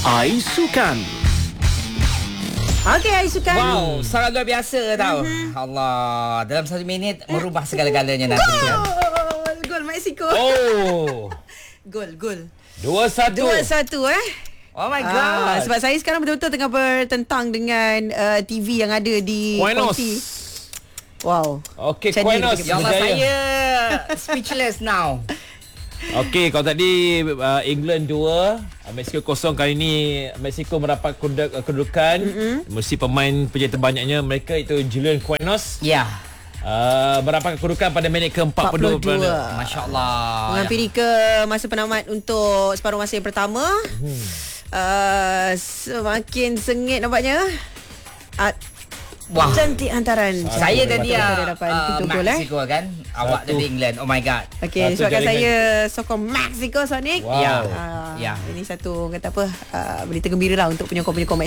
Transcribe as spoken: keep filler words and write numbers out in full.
Aisukan. Okey, Aisukan. Wow, sangat luar biasa tau. Mm-hmm. Allah, dalam satu minit merubah segala-galanya nanti. Kan? Gol, gol Mexico. Oh. Gol, gol. Dua satu. Dua satu eh. Oh my god. Ah, sebab saya sekarang betul-betul tengah bertentang dengan uh, T V yang ada di Buenos. konti. Wow. Okey, Macam ni Buenos. kita Ya Allah, Berjaya. saya speechless now. Okey, kalau tadi uh, England dua, uh, Mexico kosong. Kali ni Mexico mendapat keduk- kedudukan. Mm-hmm. Mesti pemain pencetak terbanyaknya mereka itu Julian Quinones. Ya. Uh, mendapat kedudukan pada minit ke empat puluh dua. Masya Allah. Menghampiri ke masa penamat untuk separuh masa yang pertama. Hmm. Uh, semakin sengit nampaknya. Uh, Wah. Cantik hantaran. Saya tadi uh, uh, hadapan uh, pintu gol eh. Mexico kan. Awak Satu. tadi England. Oh my god. Okey, Satu sebabkan jaringan. saya sokong Mexico Sonic. Wow. Ya. Uh, Ya. Ini satu kata apa uh, berita gembira lah untuk penyokong-penyokong